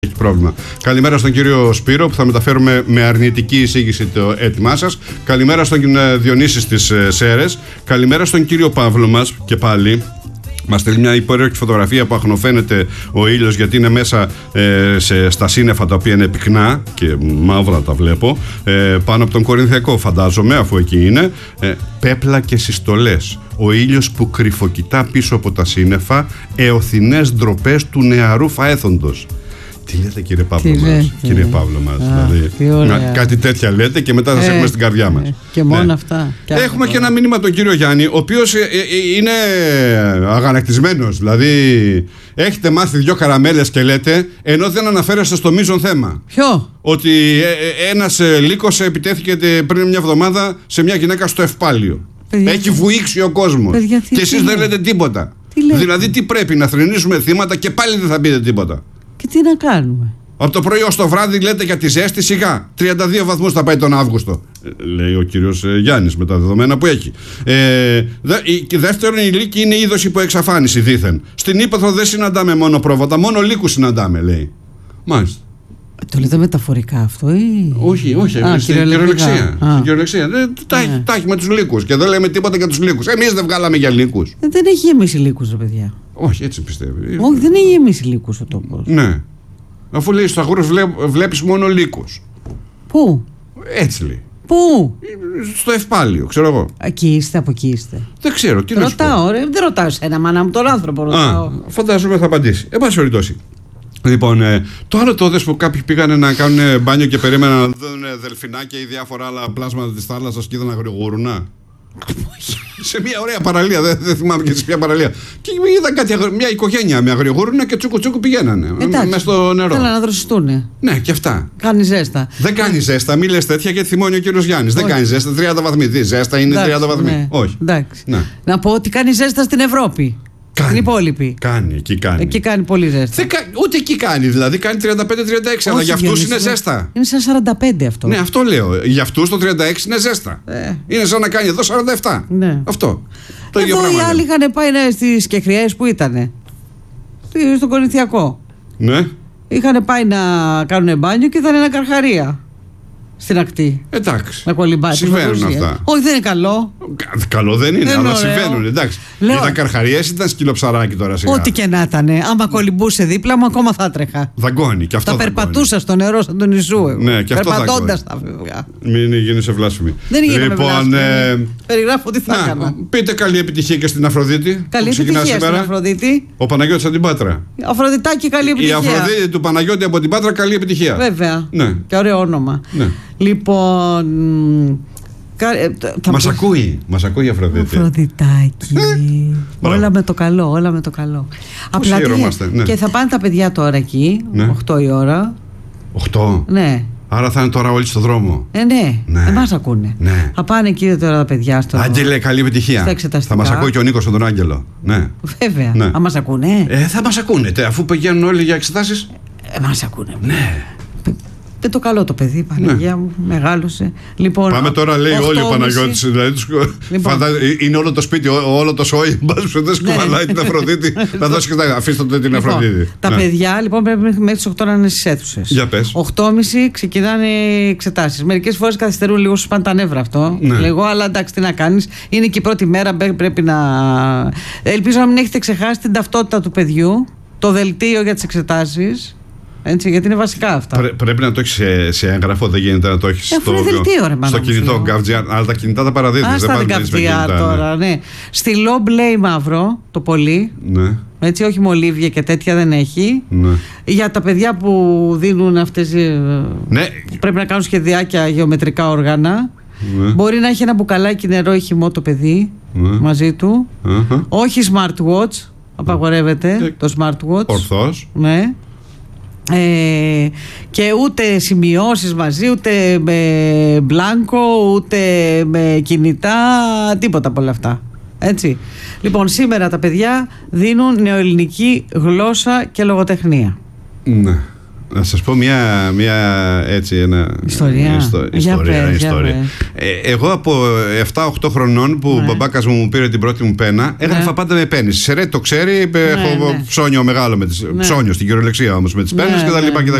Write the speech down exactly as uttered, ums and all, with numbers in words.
Έχει πρόβλημα. Καλημέρα στον κύριο Σπύρο που θα μεταφέρουμε με αρνητική εισήγηση το έτοιμά σας. Καλημέρα στον Διονύση στις Σέρρες. Καλημέρα στον κύριο Παύλο μας και πάλι. Μας στέλνει μια υπέροχη φωτογραφία που αχνοφαίνεται ο ήλιος, γιατί είναι μέσα ε, σε, στα σύννεφα τα οποία είναι πυκνά και μαύρα τα βλέπω, ε, πάνω από τον Κορινθιακό φαντάζομαι, αφού εκεί είναι, ε, πέπλα και συστολές. Ο ήλιος που κρυφοκοιτά πίσω από τα σύννεφα, εωθινές ντροπές του νεαρού φαέθοντος. Τι λέτε κύριε Παύλο μας, λέτε. κύριε Παύλο μας, Α, δηλαδή, να, κάτι τέτοια λέτε και μετά θα ε, σε έχουμε στην καρδιά μας. Ε, και μόνο ναι. αυτά. Και έχουμε και ένα μήνυμα τον κύριο Γιάννη, ο οποίος ε, ε, είναι αγανακτισμένος, δηλαδή έχετε μάθει δυο καραμέλες και λέτε, ενώ δεν αναφέρεστε στο μείζον θέμα. Ποιο? Ότι ε, ε, ένας ε, λύκος επιτέθηκε πριν μια εβδομάδα σε μια γυναίκα στο Ευπάλιο. Παιδιά, έχει βουήξει ο κόσμος. Παιδιά, και εσείς δεν λέτε τίποτα. Τι δηλαδή τι πρέπει, να θρηνήσουμε θύματα και πάλι δεν θα πείτε τίποτα. Και τι να κάνουμε. Από το πρωί ως το βράδυ λέτε για τη ζέστη, σιγά. τριάντα δύο βαθμούς θα πάει τον Αύγουστο. Ε, λέει ο κύριος ε, Γιάννης με τα δεδομένα που έχει. Ε, δε, η, δεύτερον, η λύκη είναι είδος υπό εξαφάνιση δήθεν. Στην Ύπαθρο δεν συναντάμε μόνο πρόβατα, μόνο λύκους συναντάμε, λέει. Μάλιστα. Το λέτε μεταφορικά αυτό ή... Όχι, όχι, Α, στην κυριολεξία. Στην κυριολεξία. Τα έχει με τους λύκους και δεν λέμε τίποτα για τους λύκους. Εμείς δεν βγάλαμε για λύκους. Ε, δεν έχει γεμίσει λύκους, ρε παιδιά. Όχι, έτσι πιστεύει. Όχι, δεν έχει γεμίσει λύκους ο τόπος. Ναι. Αφού λέει στους αγούρους βλέ, βλέπεις μόνο λύκους. Πού? Έτσι λέει. Πού? Στο Ευπάλιο, ξέρω εγώ. Εκεί είστε, από εκεί είστε. Δεν ξέρω, τι ρωτάω, να σου πω. Ρε, δεν ρωτάω εσένα, μάνα μου, τον άνθρωπο ρωτάω. Α, φαντάζομαι θα απαντήσει. Εν πάση περιπτώσει. Λοιπόν, ε, το άλλο τότε που κάποιοι πήγανε να κάνουν μπάνιο και περίμεναν να δουν δελφινάκια ή διάφορα άλλα πλάσματα της θάλασσας και είδαν αγριογούρουνα. Σε μια ωραία παραλία, δεν, δεν θυμάμαι και σε ποια παραλία. Και είδαν κάτι, μια οικογένεια με αγριογούρουνα και τσούκου τσούκου πηγαίνανε μέσα στο νερό. Θέλανε να δροσιστούνε. Ναι, και αυτά. Κάνει ζέστα. Δεν κάνει ζέστα, μη λες τέτοια γιατί θυμώνει ο κύριος Γιάννης. Δεν κάνει ζέστα, τριάντα βαθμοί. Τι ζέστα είναι, εντάξει, τριάντα βαθμοί. Ναι. Όχι. Ναι. Να πω ότι κάνει ζέστα στην Ευρώπη. Κάνει, την υπόλοιπη. Κάνει, εκεί κάνει. Εκεί κάνει πολύ ζέστα. Κα... Ούτε εκεί κάνει, δηλαδή κάνει τριάντα πέντε τριάντα έξι. Αλλά για αυτούς είναι ζέστα. Είναι σαν σαράντα πέντε αυτό. Ναι, αυτό λέω. Για αυτούς το τριάντα έξι είναι ζέστα. Ε. Είναι σαν να κάνει εδώ σαράντα επτά. Ναι. Αυτό. Το εδώ ίδιο πράγμα. Οι άλλοι είχαν πάει ναι, στις Κεχριές που ήτανε. Στον Κορινθιακό. Ναι. Είχαν πάει να κάνουν μπάνιο και ήταν ένα καρχαρία. Στην ακτή. Εντάξει. Να κολυμπάει. Συμβαίνουν αυτά. Όχι, δεν είναι καλό. Κα, καλό δεν είναι, δεν αλλά ωραίο. Συμβαίνουν. Εντάξει. Λέω... Ήταν καρχαρίες ή ήταν σκυλοψαράκι τώρα σιγά. Ό,τι και να ήταν. Άμα κολυμπούσε δίπλα μου, ακόμα θα τρέχα. Δαγκώνει. Και αυτό θα περπατούσα στο νερό σαν τον Ιησού. Ναι, και αυτό περπατώντας τα φεύγα. Μην γίνει σε βλάσφημη. Δεν γίνει λοιπόν, ε... Περιγράφω τι θα να, έκανα. Πείτε καλή επιτυχία και στην Αφροδίτη. Καλή επιτυχία στην Αφροδίτη. Ο Παναγιώτης από την Πάτρα. Αφροδιτάκι, καλή επιτυχία. Η Αφροδίτη του Παναγιώτη από την Πάτρα, καλή επιτυχία. Βέβαια. Και ωραίο όνομα. Λοιπόν. Μας ακούει, μας ακούει η Αφροδίτη. Αφροδιτάκι. Όλα με το καλό, όλα με το καλό. Απλά ναι. Και θα πάνε τα παιδιά τώρα εκεί, ναι. οκτώ η ώρα. οκτώ. Ναι. Άρα θα είναι τώρα όλοι στον δρόμο. Ε, ναι, ναι. Εμάς ακούνε. Ναι. Θα πάνε εκεί τώρα τα παιδιά στο. Άγγελε, καλή επιτυχία. Θα μας ακούει και ο Νίκος τον Άγγελο. Ναι. Βέβαια. Ναι. Θα μας ακούνε. Ε, θα μας ακούνε. Αφού πηγαίνουν όλοι για εξετάσεις. Εμάς ακούνε. Ναι. Δεν το καλό το παιδί, Παναγία μου, ναι. Μεγάλωσε. Λοιπόν, πάμε τώρα, λέει όλοι ο Παναγιώτης. Δηλαδή, λοιπόν. φαντα... Είναι όλο το σπίτι, όλο το σόι. Μπάζουν σκουβαλάει την Αφροδίτη. Θα δώσει και τα. Αφήστε το την Αφροδίτη. Λοιπόν, τα ναι. παιδιά λοιπόν πρέπει μέχρι τις οκτώ να είναι στις αίθουσες. Για πες. οκτώ και μισή ξεκινάνε οι εξετάσεις. Μερικές φορές καθυστερούν λίγο, σου πάνε τα νεύρα αυτό. Ναι. Λέγω, αλλά εντάξει, τι να κάνεις. Είναι και η πρώτη μέρα, πρέπει να. Ελπίζω να μην έχετε ξεχάσει την ταυτότητα του παιδιού, το δελτίο για τις εξετάσεις. Έτσι, γιατί είναι βασικά αυτά. Πρέ, πρέπει να το έχει σε, σε έγγραφο, δεν γίνεται να το έχει στο, στο κινητό GovGR. Αλλά τα κινητά τα παραδίδεις. Α, δεν πάνε GovGR τώρα, ναι. Στυλό μπλε ή μαύρο, το πολύ. Ναι. Έτσι, όχι μολύβια και τέτοια δεν έχει. Ναι. Για τα παιδιά που δίνουν αυτές. Ναι. Πρέπει να κάνουν σχεδιάκια γεωμετρικά όργανα. Ναι. Μπορεί να έχει ένα μπουκαλάκι νερό ή χυμό το παιδί ναι. μαζί του. Uh-huh. Όχι smartwatch. Απαγορεύεται ναι. το smartwatch. Ορθώς. Ναι. Ε, και ούτε σημειώσεις μαζί, ούτε με μπλάνκο, ούτε με κινητά, τίποτα από όλα αυτά. Έτσι. Λοιπόν, σήμερα τα παιδιά δίνουν νεοελληνική γλώσσα και λογοτεχνία. Ναι. Να σας πω μια, μια έτσι ένα ιστορία. Ιστο, ιστορία, πες, ιστορία. Ε, εγώ από επτά οκτώ χρονών που ναι. ο μπαμπάκας μου μου πήρε την πρώτη μου πένα, έγραφα ναι. πάντα με πένες. Σερέ το ξέρει, ναι, έχω ναι. ψώνιο μεγάλο με τις, ναι. ψώνιο στην κυριολεξία όμως με τις πένες ναι, κτλ.